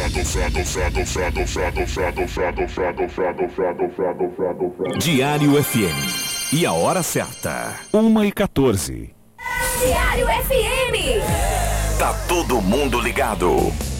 Diário FM. E a hora certa, 1h14. Diário FM. Tá todo mundo ligado.